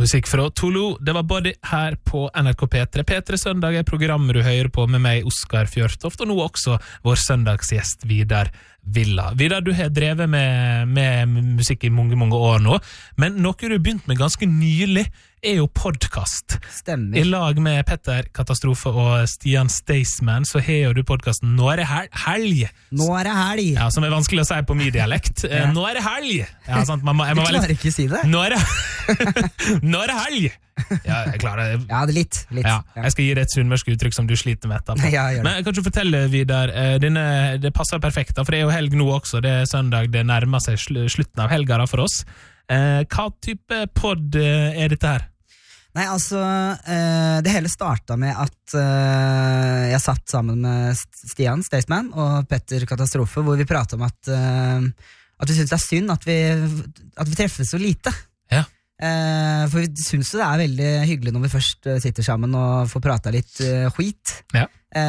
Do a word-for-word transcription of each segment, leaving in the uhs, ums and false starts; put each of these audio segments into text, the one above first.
Musikk fra Tolo, det var Body her på N R K P tre. P tre Søndag er programmet du hører på med meg, Oskar Fjørtoft, og nå også vår søndagsgjest Vidar Villa. Vidar, du har drevet med, med musikk i mange, mange år nå, men noe du har begynt med ganske nylig er jo podcast. Stemmer. I lag med Petter Katastrofe og Stian Staysman så har jo du podcasten Nå er det hel helg. Nå er det helg. Ja, som er vanskelig å si på min dialekt. ja. Nå er det helg. Ja, sant? Man må, jeg må du klarer litt... ikke å si det? Nå er det, Nå er det helg. Ja, jeg klarer det. Ja, det er litt. litt. Ja, jeg skal gi deg et sunnmørsk uttrykk som du sliter med etterpå. Ja, Men jeg kan ikke fortelle, Vidar, denne, det passer perfekt, for det er jo helg nå også. Det er søndag, det nærmer seg slutten av helga for oss. Hva type podd er dette her? Nei, altså, det hele startet med at jeg satt sammen med Stian Staysman og Petter Katastrofe, hvor vi pratet om at, at vi synes det er synd at vi, at vi treffes så lite. Ja. For vi synes det er veldig hyggelig når vi først sitter sammen og får pratet litt skit. Ja.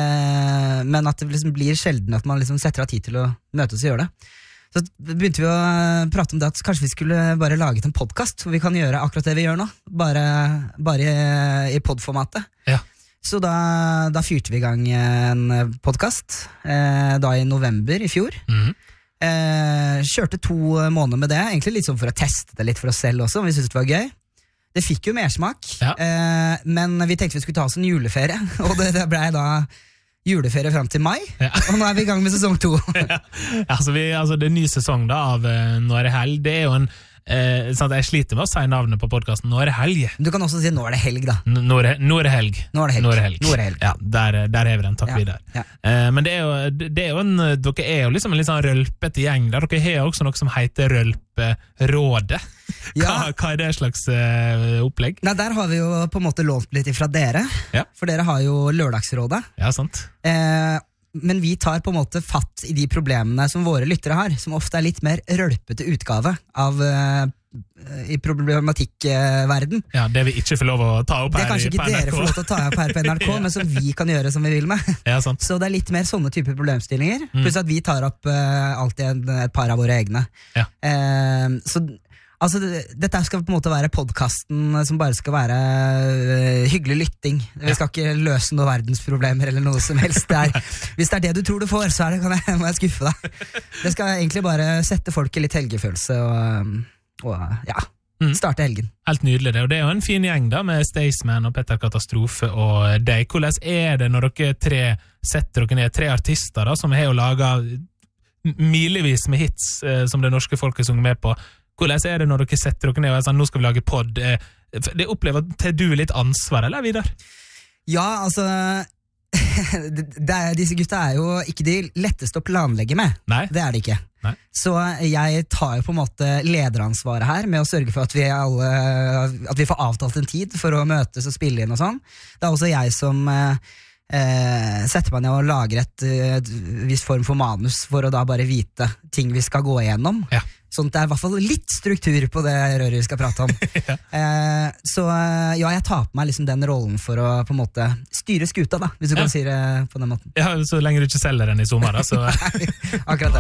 Men at det liksom blir sjelden at man liksom setter av tid til å møtes og gjøre det. Så begynte vi å prate om det at kanskje vi skulle bare laget en podcast hvor vi kan gjøre akkurat det vi gjør nå, bare, bare i, i poddformatet. Ja. Så da, da fyrte vi i gang en podcast eh, da i november i fjor. Mhm. Eh, kjørte to måneder med det, egentlig litt sånn for å teste det litt for oss selv også, om vi syntes det var gøy. Det fikk jo mersmak, Ja. eh, men vi tenkte vi skulle ta oss en juleferie, og det, det ble da juleferie frem til mai, Ja. og nå er vi i gang med sesong to. Ja. Altså, vi, altså, det er en ny sesong da av uh, Nå er det helg. Det er jo en eh, sånn at jeg sliter med å si navnet på podcasten Nå er det helg. Du kan også si nå er det helg da. N nå, er det, nå er det helg. Nå er det helg. Nå er det helg. Nå er det helg. Ja, der, der hever den. Takk, Ja. Vidar. Ja. Eh, men det er jo, det er jo en, dere er jo liksom en litt sånn rølpete gjeng der. Dere har også noe som heter Rølperådet. Hva, Ja. hva er det slags eh, opplegg? Nei, der har vi jo på en måte lånt litt ifra dere, Ja. for dere har jo Lørdagsrådet. Ja, sant. Eh, men vi tar på en måte fatt i de problemene som våre lyttere har, som ofte er litt mer rølpete utgave av eh, i problematikkverden. Ja, det vi ikke får lov å ta opp Det her er kanskje i- ikke på N R K. dere får lov til å ta opp her på N R K, Ja. men som vi kan gjøre som vi vil med. Ja, sant. Så det er litt mer sånne typer problemstillinger, Mm. pluss at vi tar opp eh, alltid en, et par av våre egne. Ja. Eh, så altså, det, dette skal på en måte være podcasten som bare skal være eh, hyggelig lytting. Vi skal ikke løse noen verdensproblemer eller noe som helst. Det er, hvis det er det du tror du får, så er det, kan jeg, må jeg skuffe deg. Det skal egentlig bare sette folk i litt helgefølelse og, og ja, Mm. starte helgen. Helt nydelig det, og det er jo en fin gjeng da, med Staysman og Petter Katastrofe og deg. Hvordan er det når dere tre setter dere ned, tre artister da, som har jo laget milevis med hits eh, som det norske folket sunger med på? Hvordan er det når dere setter dere ned og er sånn, nå skal vi lage podd? Eh, det opplever til du litt ansvar, eller Vidar? Ja, altså det, det er, disse gutta er jo ikke de letteste å planlegge med. Nei? Det er det ikke. Nei. Så jeg tar jo på en måte lederansvaret her med å sørge for at vi, alle, at vi får avtalt en tid for å møtes og spille inn og sånn. Det er også jeg som eh, setter meg ned og lager et, et viss form for manus for å da bare vite ting vi skal gå igjennom. Ja. Sånn at det er i hvert fall litt struktur på det røret vi skal prate om. Ja. eh, så ja, jeg tar på meg liksom den rollen for å på en måte styre skuta da, hvis du Ja. kan si det på den måten. Ja, så lenge du ikke selger den i sommer da, så... Akkurat det.